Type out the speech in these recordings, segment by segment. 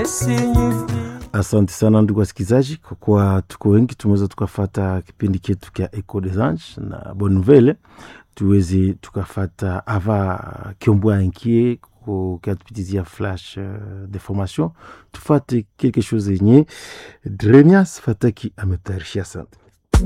Asante sana ndugu wasikilizaji, kwa kuwa tuko wengi tumeweza tukafata kipindi chetu kia Echo des Anges na Bonne Nouvelle. Tuwezi tukafata Ava Kiombwa Inkie kwa tupitizia flash de formation. Tufate quelque chose yenye Drenias Fataki ametayarishia. Asante.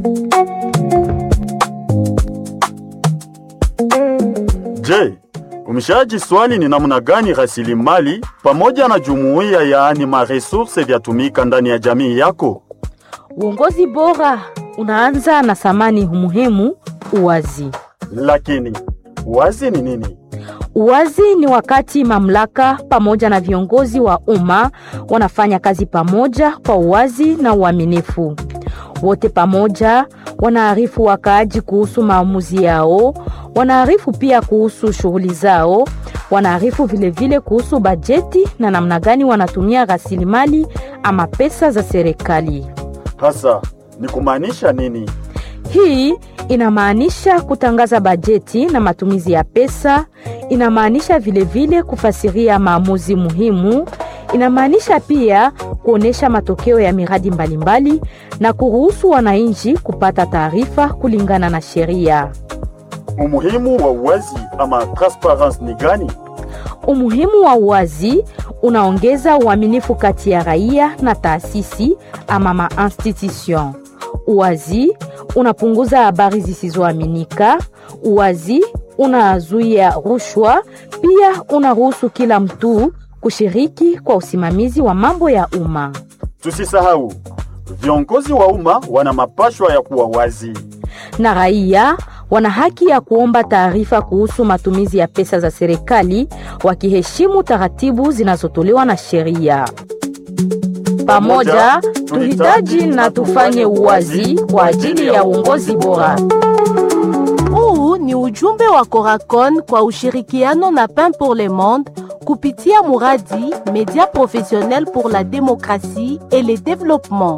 Je, umeshaji swali ni namna gani rasilimali pamoja na jumuiya yaani maresource vyatumika ndani ya jamii yako? Uongozi bora unaanza na thamani muhimu, uwazi. Lakini uwazi ni nini? Uwazi ni wakati mamlaka pamoja na viongozi wa umma wanafanya kazi pamoja kwa uwazi na uaminifu. Wote pamoja wanaarifu wakaaji kuhusu maamuzi yao, wanaarifu pia kuhusu shughuli zao, wanaarifu vile kuhusu bajeti na namna gani wanatumia rasilimali ama pesa za serikali. Hasa ni kumaanisha nini? Hii inamaanisha kutangaza bajeti na matumizi ya pesa, inamaanisha vile kufasiria maamuzi muhimu, inamaanisha pia kuonesha matokeo ya miradi mbalimbali na kuruhusu wananchi kupata taarifa kulingana na sheria. Umuhimu wa uwazi ama transparence ni gani? Umuhimu wa uwazi unaongeza uaminifu kati ya raia na taasisi ama ma-institution. Uwazi unapunguza habari zisizoaminika. Uwazi unazuia rushwa, pia unaruhusu kila mtu kushiriki kwa usimamizi wa mambo ya umma. Tusisahau, viongozi wa umma wana mapashwa ya kuwa wazi. Na raia wana haki ya kuomba taarifa kuhusu matumizi ya pesa za serikali wakiheshimu taratibu zinazotolewa na sheria. Pamoja tuhitaji na tufanye uwazi kwa ajili ya uongozi bora. Huu ni ujumbe wa Coracon kwa ushirikiano na Pain pour le Monde kupitia muradi Média Professionnel pour la Démocratie et le Développement.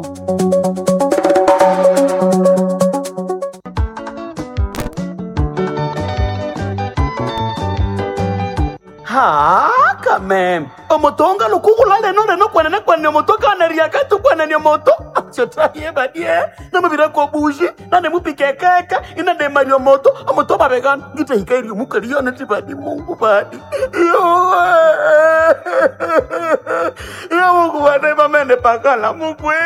Quand même. Omotonga lukugula leno kwenene motoka na riaka tu kwenene moto. Chotraye badie. Na mvira ko buji, na ne mupikekeka, ina de Mario moto, omoto babegan. Gite hikairi mukariyo na tibadi Mungu badi. Yo Mungu bade bamene pakala mukwe.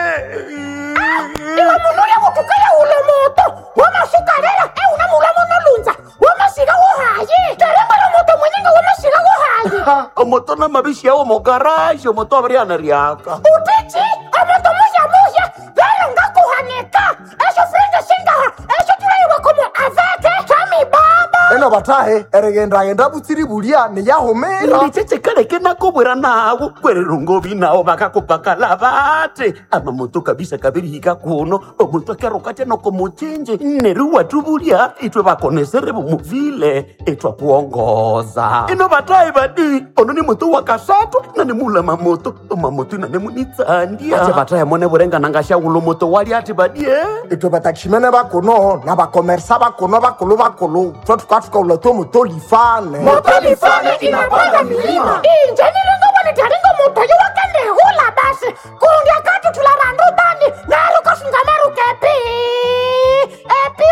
Ila munuya kutukaya ule moto. Wama shikarera, unamula monolunza. Wama shiga wohaye. Karamba la moto mwenyenga wama shiga wohaye. Omoto na mabishi ya omo garage, omoto abria na riaka. Utichi, omoto muya. Vero nga kuhaneka. Esho frenda shinga. Esho tulayi wakomo avete. Chami baba. Eno batahe, erenda butsiri bulia ni yahomera. Ndicheche kale kena kubwera nawo. Kwere rungobi nao bakakupakala bate. Ama moto kabisa kabiri hika kuno. Omoto kerokate no komuchinje. Neru watubulia. Itwe bakonesere bumuvile. Itwa kuongoza. Eno batahe badi. Ono ni moto wakasato. Na ni mula mamoto. Mamoto na nemu nitsandia. Ache batahe mone burenga nangasha ulo moto wali ati badi Itwe batakishimene bakono. Na bakomersa bakono. Tuka uleto moto lifane. Moto lifane inapanda milima. Injeni ringo wani taringo moto yu wakende hula basi. Kungia katu tularandu bani. Naru kosungameru kepi. Epi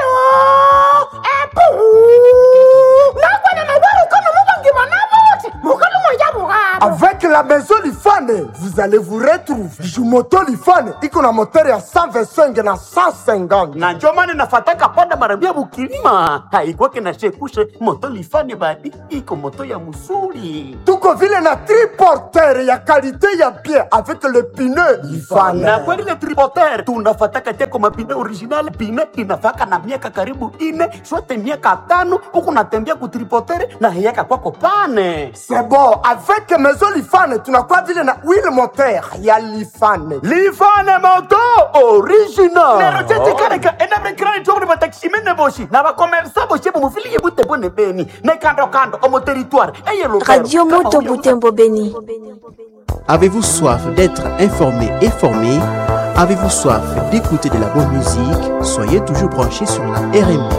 Nakwane na waru kono mubangi manabuti. Mukalu mojabu gaba. Avec la maison Lifane, vous allez vous retrouver. Jumoto Lifane, iko na moteur ya 125 na 150. Na njomane nafataka panda marambia bukilima. Haikuwake na shekushe moto Lifane badi. Iko moto ya musuli. Tuko vile na triporteur ya qualité ya bien avec le pneu Lifane. Na kweli le triporteur tunafataka teko mapine original. Pine inafaka na miaka karibu 4, sote miaka 5. Huku natembea kutriporteur na hiyaka kwako pane. C'est bon, avec maison Lifane tunakuwa vile na wheel moteur ya Lifane. Lifane moto original. Nero tete kareka ename krani tokuri batakishimene boshi. Na bakomersa boshi bumufili yebute bone beni. Na kando omo territoire. Radio Moto Butembo Beni. Avez-vous soif d'être informé et formé? Avez-vous soif d'écouter de la bonne musique? Soyez toujours branchés sur la RMB.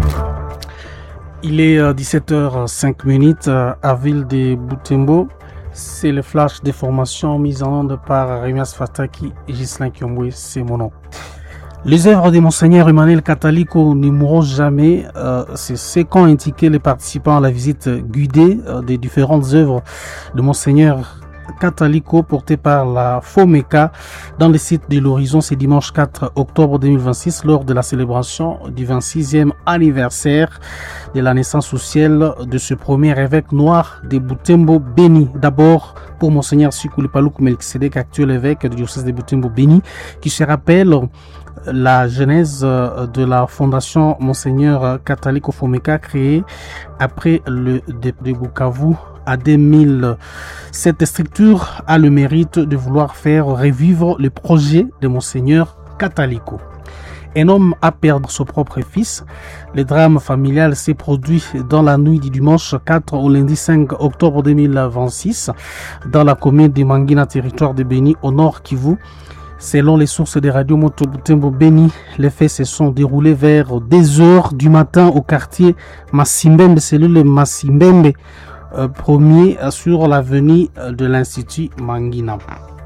Il est 17h05 à Ville de Butembo. C'est le flash de formation mis en onde par Rémias Fataki et Ghislain Kiomwe, c'est mon nom. Les œuvres de Monseigneur Emmanuel Catalico ne mourront jamais. C'est ce qu'ont indiqué les participants à la visite guidée des différentes œuvres de Monseigneur Catalico portées par la FOMECA dans le site de l'Horizon ce dimanche 4 octobre 2026 lors de la célébration du 26e anniversaire de la naissance au ciel de ce premier évêque noir de Butembo Beni. D'abord pour Monseigneur Sikuli Paluku Melkisedek, actuel évêque du diocèse de Butembo Beni, qui se rappelle la genèse de la fondation Monseigneur Catalico FOMECA créée après le dépôt de Bukavu à 2000. Cette structure a le mérite de vouloir faire revivre le projet de Monseigneur Catalico. Un homme a perdu son propre fils. Le drame familial s'est produit dans la nuit du dimanche 4 au lundi 5 octobre 2026 dans la commune de Mangina, territoire de Beni, au nord Kivu. Selon les sources des radios Moto Butembo Beni, les faits se sont déroulés vers 2h du matin au quartier Masimbembe, cellule Masimbembe, premier sur l'avenue de l'Institut Mangina.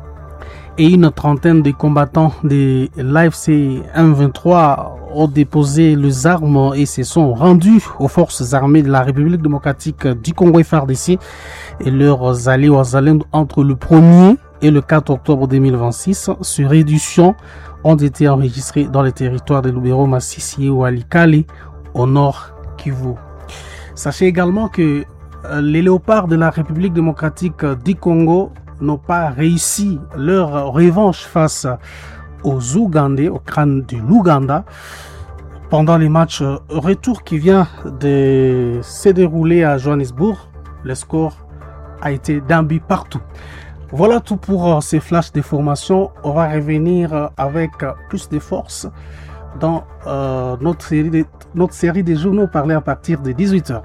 Et une trentaine de combattants de l'AFC M23 ont déposé les armes et se sont rendus aux forces armées de la République démocratique du Congo FARDC et leurs alliés Ouazalendo entre le 1er et le 4 octobre 2026. Ces réductions ont été enregistrées dans les territoires de Lubero, Masisi et Walikale au nord Kivu. Sachez également que les léopards de la République démocratique du Congo n'ont pas réussi leur revanche face aux Ougandais, au crâne de l'Ouganda, pendant les matchs retour qui vient de se dérouler à Johannesburg. Le score a été d'un but partout. Voilà tout pour ces flashs de formation. On va revenir avec plus de force dans notre série de journaux parlés à partir de 18h.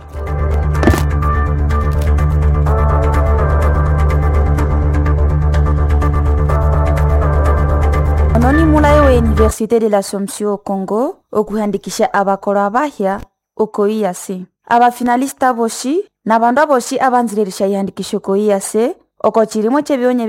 Anonimulayo wa Universite de l'Assomption au Congo okuhandikisha abakora abahya okoiyase abafinalista boshi nabandu aboshi abanziririsha ihandikisho okoiyase oko chirimo chebionye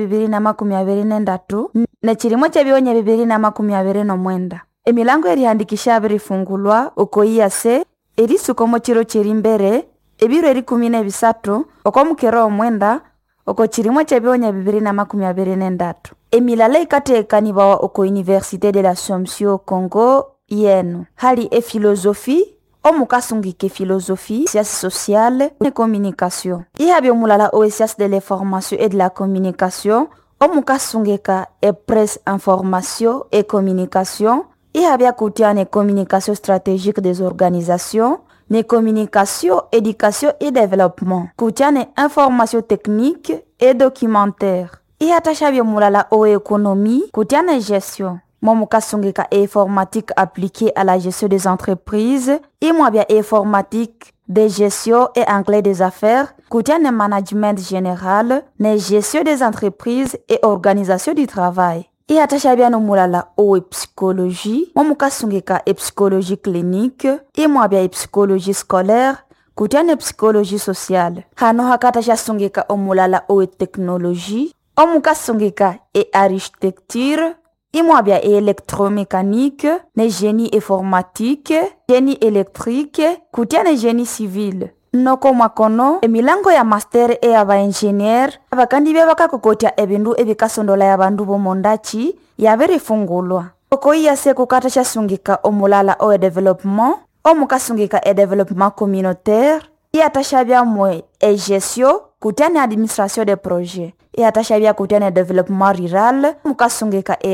2023 ne chirimo chebionye 2029 emilango erihandikisha abirifungulwa okoiyase erisukomo chiro chirimbere ebiro eri 13 oko mukero omwenda oko chirimo chebionye 2023 emilala ikatekanibawa oko Université de l'Assomption Congo yenu hali philosophie omukasungike philosophie, sciences sociales et communication. Ihabyo mulala o sciences de l'information et de la communication omukasungeka e presse information et communication. Ihabya kutiane communication stratégique des organisations, ne communication, éducation et développement. Kutiane information technique et documentaire. Ihatashabyo mulala o économie, kutiane gestion. Momukasungeka informatique appliquée à la gestion des entreprises, imwabya informatique de gestion et anglais des affaires, kutiane management général, ne gestion des entreprises et organisation du travail. Ihatashabya no mulala o psychologie, momukasungeka psychologie clinique, imwabya psychologie scolaire, kutiane psychologie sociale. Hano hakatashabya omulala o technologie, omukasungeka architecture, imwabya électromécanique, ne génie informatique, génie électrique, kutiane génie civil. Noko mwakono emilango ya master e aba engineer abakandi bakakokotia ebindu ebikasondola ya bandu bomondachi yaberefungulwa. Oko iyase kukatasha sungika omulala o développement, omukasungika développement communautaire, iatashabya mwe gestion, kutiane administration des projets, iatashabya kutiane développement rural, mukasungika